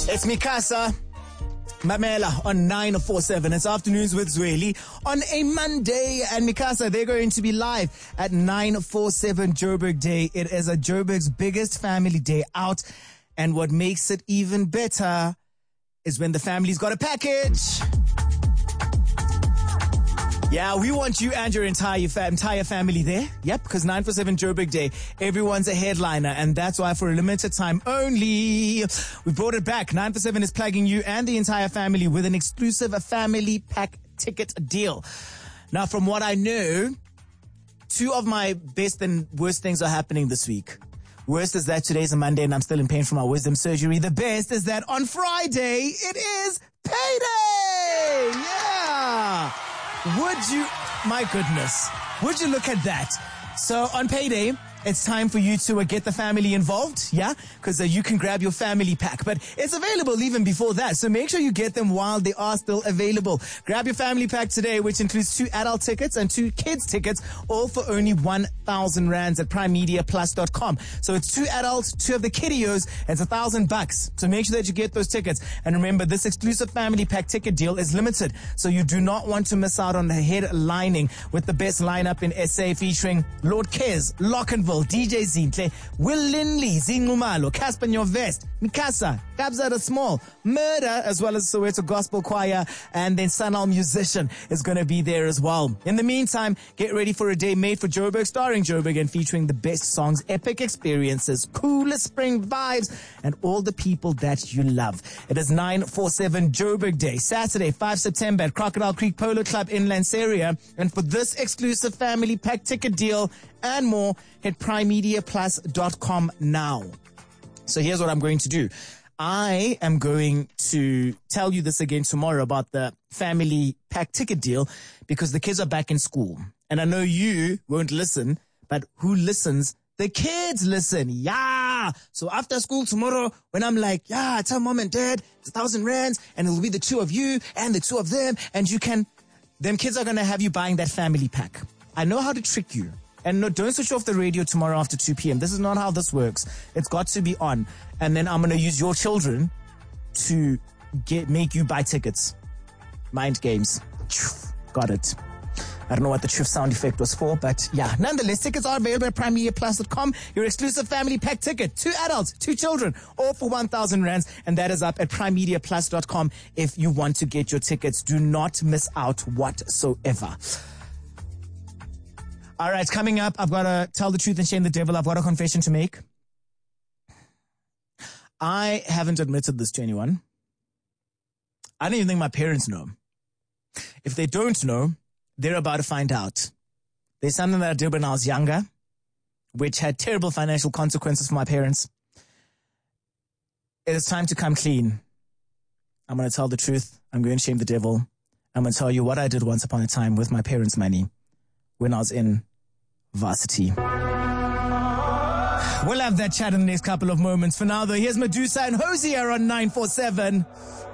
It's Mikasa Mamela on 947. It's Afternoons with Zweli on a Monday. And Mikasa, they're going to be live at 947 Joburg Day. It is a Joburg's biggest family day out. And what makes it even better is when the family's got a package. Yeah, we want you and your entire family there. Yep, because 947 Joburg Day, everyone's a headliner. And that's why for a limited time only, we brought it back. 947 is plugging you and the entire family with an exclusive family pack ticket deal. Now, from what I know, two of my best and worst things are happening this week. Worst is that today's a Monday and I'm still in pain from my wisdom surgery. The best is that on Friday, it is payday! Yeah! My goodness, would you look at that? So on payday, it's time for you to get the family involved, yeah? Because you can grab your family pack. But it's available even before that, so make sure you get them while they are still available. Grab your family pack today, which includes 2 adult tickets and 2 kids tickets, all for only 1,000 rands at primemediaplus.com. So it's 2 adults, 2 of the kiddios, and it's $1,000. So make sure that you get those tickets. And remember, this exclusive family pack ticket deal is limited, so you do not want to miss out on the headlining with the best lineup in SA, featuring Lord Kez, Lockenville, DJ Zintle, Will Linley, Zinumalo, Casper Nyovest, Mikasa, Kabzada Small, Murder, as well as Soweto Gospel Choir, and then Sanal Musician is going to be there as well. In the meantime, get ready for a day made for Joburg, starring Joburg and featuring the best songs, epic experiences, coolest spring vibes, and all the people that you love. It is 947 Joburg Day, Saturday, 5 September at Crocodile Creek Polo Club in Lanseria. And for this exclusive family pack ticket deal and more, hit primemediaplus.com now. So here's what I'm going to do. I am going to tell you this again tomorrow about the family pack ticket deal because the kids are back in school. And I know you won't listen, but who listens? The kids listen. Yeah. So after school tomorrow, when I'm like, yeah, tell mom and dad it's 1,000 rands and it'll be the 2 of you and the 2 of them. And them kids are going to have you buying that family pack. I know how to trick you. And no, don't switch off the radio tomorrow after 2 p.m. This is not how this works. It's got to be on. And then I'm going to use your children to make you buy tickets. Mind games. Got it. I don't know what the truth sound effect was for, but yeah. Nonetheless, tickets are available at primemediaplus.com. Your exclusive family pack ticket. 2 adults, 2 children, all for 1,000 rands. And that is up at primemediaplus.com if you want to get your tickets. Do not miss out whatsoever. All right, coming up, I've got to tell the truth and shame the devil. I've got a confession to make. I haven't admitted this to anyone. I don't even think my parents know. If they don't know, they're about to find out. There's something that I did when I was younger, which had terrible financial consequences for my parents. It is time to come clean. I'm going to tell the truth. I'm going to shame the devil. I'm going to tell you what I did once upon a time with my parents' money when I was in varsity. We'll have that chat in the next couple of moments. For now, though, here's Medusa and Hosier on 947.